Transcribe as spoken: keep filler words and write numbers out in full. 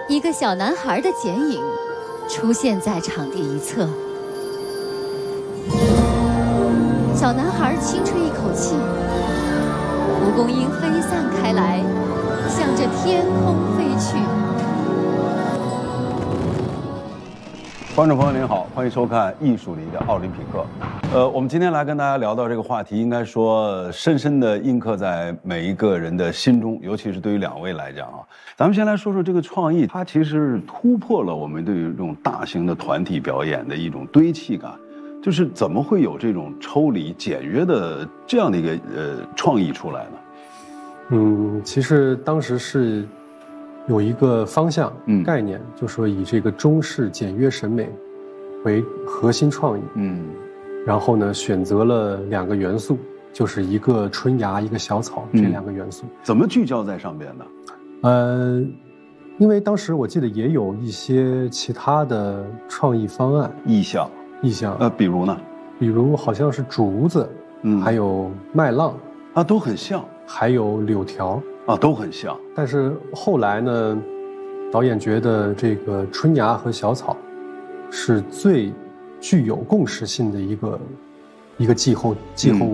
一个小男孩的剪影出现在场地一侧。小男孩轻吹一口气，蒲公英飞散开来，向着天空飞去。 观众朋友您好，欢迎收看《艺术里的奥林匹克》。呃，我们今天来跟大家聊到这个话题，应该说深深地印刻在每一个人的心中，尤其是对于两位来讲啊。咱们先来说说这个创意，它其实是突破了我们对于这种大型的团体表演的一种堆砌感，就是怎么会有这种抽离简约的这样的一个呃创意出来呢？ 嗯，其实当时是有一个方向、嗯、概念，就说以这个中式简约审美为核心创意，嗯，然后呢选择了两个元素，就是一个春芽，一个小草，这两个元素。 嗯、怎么聚焦在上边呢？ 呃，因为当时我记得也有一些其他的创意方案、 意象、 意象， 呃，比如呢？ 比如好像是竹子，嗯，还有麦浪啊，都很像， 还有柳条啊，都很像。 但是后来呢，导演觉得这个春芽和小草是最具有共识性的一个一个气候气候。嗯